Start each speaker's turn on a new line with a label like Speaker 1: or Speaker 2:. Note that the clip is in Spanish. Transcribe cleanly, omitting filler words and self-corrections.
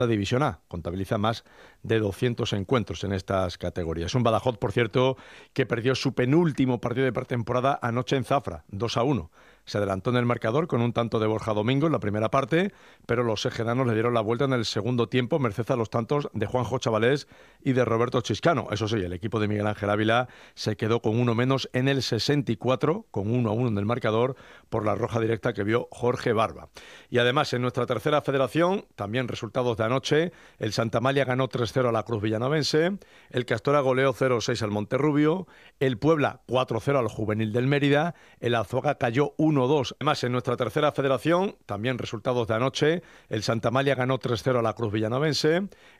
Speaker 1: La División A contabiliza más de 200 encuentros en estas categorías. Un Badajoz, por cierto, que perdió su penúltimo partido de pretemporada anoche en Zafra, 2-1. Se adelantó en el marcador con un tanto de Borja Domingo en la primera parte, pero los ejeranos le dieron la vuelta en el segundo tiempo, merced a los tantos de Juanjo Chavalés y de Roberto Chiscano. Eso sí, el equipo de Miguel Ángel Ávila se quedó con uno menos en el 64, con 1-1 en el marcador, por la roja directa que vio Jorge Barba. Y además, en nuestra tercera federación, también resultados de anoche, el Santa Amalia ganó 3-0 a la Cruz Villanovense, el Castora goleó 0-6 al Monterrubio, el Puebla 4-0 al Juvenil del Mérida, el Azuaga cayó 1-2. Además, en nuestra tercera federación, también resultados de anoche, el Santa Amalia ganó 3-0 a la Cruz Villanovense,